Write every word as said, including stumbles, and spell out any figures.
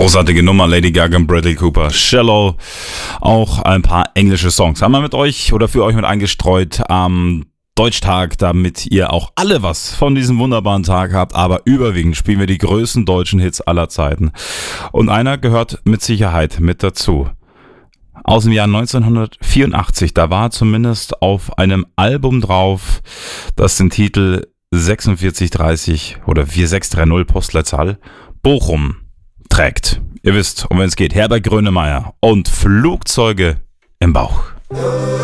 Großartige Nummer, Lady Gaga und Bradley Cooper. Shallow, auch ein paar englische Songs haben wir mit euch oder für euch mit eingestreut am Deutschtag, damit ihr auch alle was von diesem wunderbaren Tag habt, aber überwiegend spielen wir die größten deutschen Hits aller Zeiten. Und einer gehört mit Sicherheit mit dazu. Aus dem Jahr neunzehnhundertvierundachtzig, da war zumindest auf einem Album drauf, das den Titel sechsundvierzig dreißig oder vier sechs drei null Postleitzahl Bochum trägt. Ihr wisst, um wen es geht, Herbert Grönemeyer und Flugzeuge im Bauch.